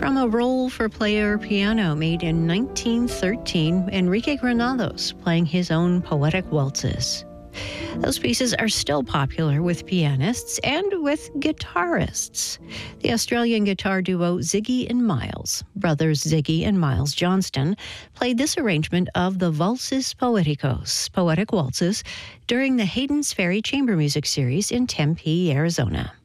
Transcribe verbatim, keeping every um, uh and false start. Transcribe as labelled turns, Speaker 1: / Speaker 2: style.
Speaker 1: From a roll for player piano made in nineteen thirteen, Enrique Granados playing his own poetic waltzes. Those pieces are still popular with pianists and with guitarists. The Australian guitar duo Ziggy and Miles, brothers Ziggy and Miles Johnston, played this arrangement of the Valses Poeticos, poetic waltzes, during the Hayden's Ferry Chamber Music Series in Tempe, Arizona.